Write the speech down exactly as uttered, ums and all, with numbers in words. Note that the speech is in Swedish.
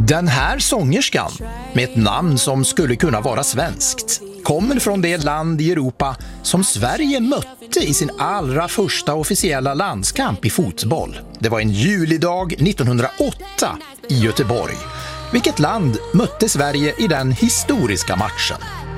Den här sångerskan, med ett namn som skulle kunna vara svenskt, kommer från det land i Europa som Sverige mötte i sin allra första officiella landskamp i fotboll. Det var en julidag nittonhundraåtta i Göteborg. Vilket land mötte Sverige i den historiska matchen?